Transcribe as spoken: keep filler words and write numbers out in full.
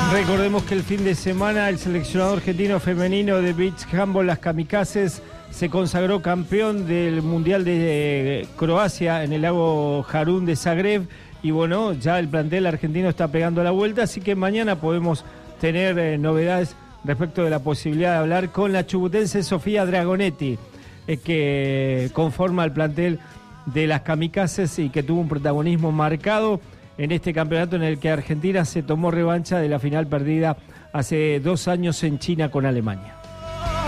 Recordemos que el fin de semana el seleccionado argentino femenino de beach handball, las Kamikazes, se consagró campeón del Mundial de Croacia en el lago Jarun de Zagreb. Y bueno, ya el plantel argentino está pegando la vuelta, así que mañana podemos tener eh, novedades respecto de la posibilidad de hablar con la chubutense Sofía Dragonetti, eh, que conforma el plantel de las Kamikazes y que tuvo un protagonismo marcado en este campeonato en el que Argentina se tomó revancha de la final perdida hace dos años en China con Alemania.